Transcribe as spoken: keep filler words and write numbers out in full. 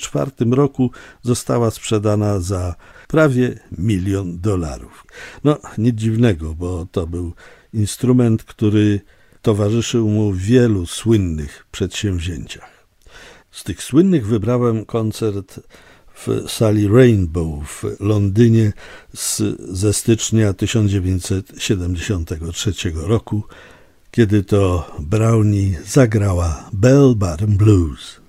czwartym roku została sprzedana za prawie milion dolarów. No, nic dziwnego, bo to był instrument, który towarzyszył mu w wielu słynnych przedsięwzięciach. Z tych słynnych wybrałem koncert w sali Rainbow w Londynie z, ze stycznia tysiąc dziewięćset siedemdziesiątego trzeciego roku, kiedy to Brownie zagrała Bell Bottom Blues.